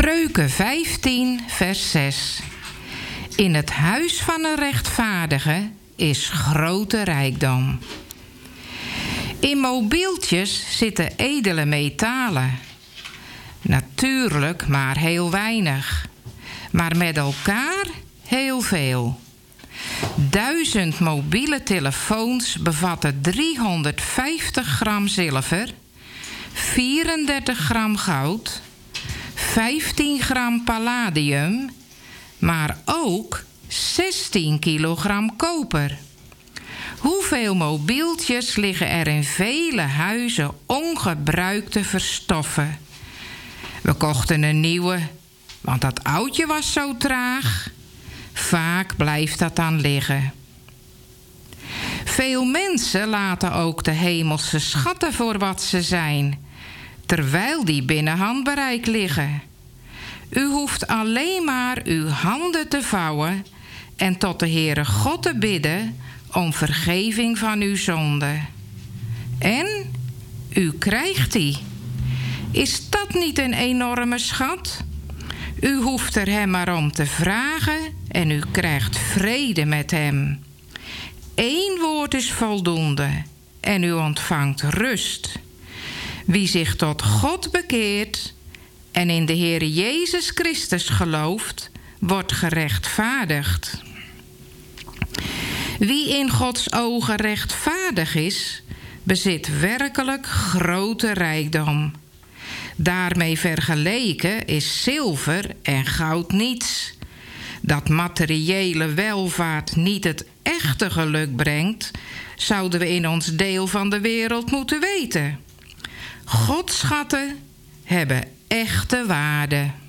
Spreuken 15, vers 6. In het huis van een rechtvaardige is grote rijkdom. In mobieltjes zitten edele metalen. Natuurlijk maar heel weinig. Maar met elkaar heel veel. 1000 mobiele telefoons bevatten 350 gram zilver, 34 gram goud, 15 gram palladium, maar ook 16 kilogram koper. Hoeveel mobieltjes liggen er in vele huizen ongebruikt te verstoffen? We kochten een nieuwe, want dat oudje was zo traag. Vaak blijft dat dan liggen. Veel mensen laten ook de hemelse schatten voor wat ze zijn, terwijl die binnen handbereik liggen. U hoeft alleen maar uw handen te vouwen en tot de Heere God te bidden om vergeving van uw zonde. En u krijgt die. Is dat niet een enorme schat? U hoeft er hem maar om te vragen en u krijgt vrede met hem. 1 woord is voldoende en u ontvangt rust. Wie zich tot God bekeert en in de Heere Jezus Christus gelooft, wordt gerechtvaardigd. Wie in Gods ogen rechtvaardig is, bezit werkelijk grote rijkdom. Daarmee vergeleken is zilver en goud niets. Dat materiële welvaart niet het echte geluk brengt, zouden we in ons deel van de wereld moeten weten. Gods schatten hebben echte waarde.